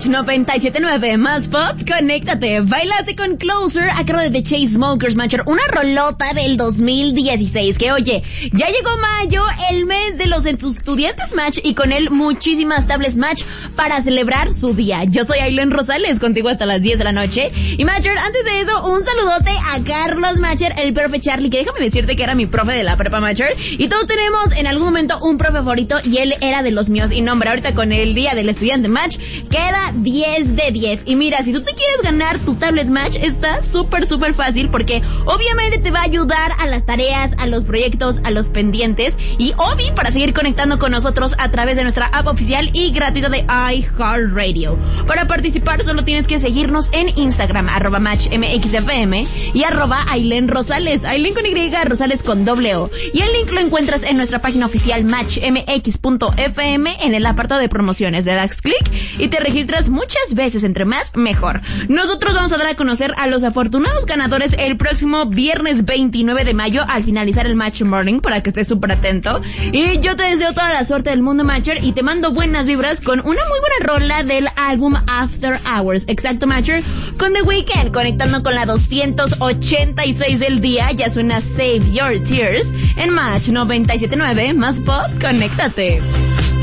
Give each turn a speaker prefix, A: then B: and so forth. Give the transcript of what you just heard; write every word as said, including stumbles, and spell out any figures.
A: Match noventa y siete punto nueve más pop, conéctate. Bailaste con Closer a cargo de The Chainsmokers, Matcher. Una rolota del dos mil dieciséis. Que oye, ya llegó mayo, el mes de los estudiantes Match, y con él muchísimas tablets Match para celebrar su día. Yo soy Ailén Rosales, contigo hasta las diez de la noche. Y Matcher, antes de eso, un saludote a Carlos Matcher, el profe Charlie, que déjame decirte que era mi profe de la prepa Matcher. Y todos tenemos en algún momento un profe favorito, y él era de los míos. Y no, hombre, ahorita con el día del estudiante Match, queda diez de diez. Y mira, si tú te quieres ganar tu tablet Match, está súper, súper fácil, porque obviamente te va a ayudar a las tareas, a los proyectos, a los pendientes, y obvi para seguir conectando con nosotros a través de nuestra app oficial y gratuita de iHeartRadio. Para participar solo tienes que seguirnos en Instagram, arroba MatchMXFM, y arroba Ailén Rosales, Ailén con Y, Rosales con doble O. Y el link lo encuentras en nuestra página oficial match m x punto f m en el apartado de promociones. Le das clic y te registras muchas veces, entre más mejor. Nosotros vamos a dar a conocer a los afortunados ganadores el próximo viernes veintinueve de mayo al finalizar el Match Morning, para que estés súper atento. Y yo te deseo toda la suerte del mundo Matcher y te mando buenas vibras con una muy buena rola del álbum After Hours. Exacto, Matcher, con The Weeknd, conectando con la doscientos ochenta y seis del día. Ya suena Save Your Tears en Match noventa y siete punto nueve más pop, conéctate.